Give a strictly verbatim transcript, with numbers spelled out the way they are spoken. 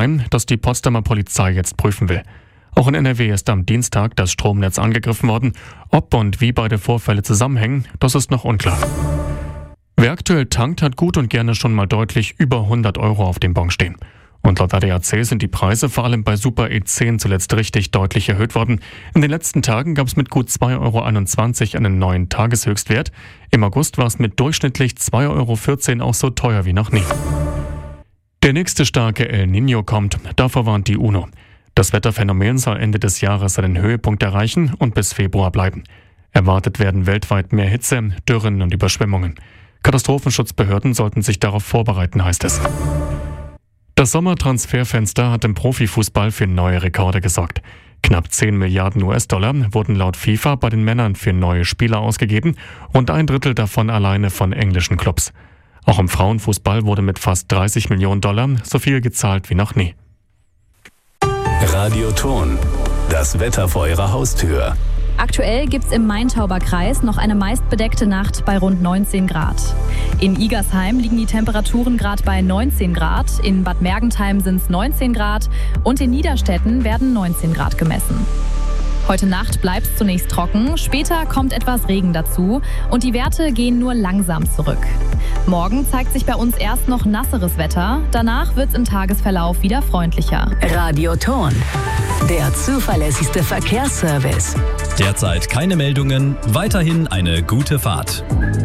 ein, das die Potsdamer Polizei jetzt prüfen will. Auch in N R W ist am Dienstag das Stromnetz angegriffen worden. Ob und wie beide Vorfälle zusammenhängen, das ist noch unklar. Wer aktuell tankt, hat gut und gerne schon mal deutlich über hundert Euro auf dem Bon stehen. Und laut A D A C sind die Preise vor allem bei Super E zehn zuletzt richtig deutlich erhöht worden. In den letzten Tagen gab es mit gut zwei Euro einundzwanzig einen neuen Tageshöchstwert. Im August war es mit durchschnittlich zwei Euro vierzehn auch so teuer wie noch nie. Der nächste starke El Niño kommt, davor warnt die UNO. Das Wetterphänomen soll Ende des Jahres seinen Höhepunkt erreichen und bis Februar bleiben. Erwartet werden weltweit mehr Hitze, Dürren und Überschwemmungen. Katastrophenschutzbehörden sollten sich darauf vorbereiten, heißt es. Das Sommertransferfenster hat im Profifußball für neue Rekorde gesorgt. Knapp zehn Milliarden U S-Dollar wurden laut FIFA bei den Männern für neue Spieler ausgegeben, rund ein Drittel davon alleine von englischen Clubs. Auch im Frauenfußball wurde mit fast dreißig Millionen Dollar so viel gezahlt wie noch nie. Radio Ton, das Wetter vor Ihrer Haustür. Aktuell gibt es im Main-Tauber-Kreis noch eine meist bedeckte Nacht bei rund neunzehn Grad. In Igersheim liegen die Temperaturen gerade bei neunzehn Grad, in Bad Mergentheim sind es neunzehn Grad und in Niederstetten werden neunzehn Grad gemessen. Heute Nacht bleibt es zunächst trocken, später kommt etwas Regen dazu und die Werte gehen nur langsam zurück. Morgen zeigt sich bei uns erst noch nasseres Wetter, danach wird es im Tagesverlauf wieder freundlicher. Radio Ton, der zuverlässigste Verkehrsservice. Derzeit keine Meldungen, weiterhin eine gute Fahrt.